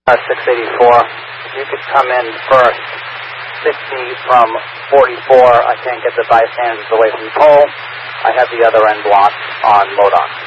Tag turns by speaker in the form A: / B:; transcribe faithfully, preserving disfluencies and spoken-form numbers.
A: six eighty-four, if you could come in first, sixty from forty-four. I can't get the bystanders away from the pole. I have the other end blocked on Modoc.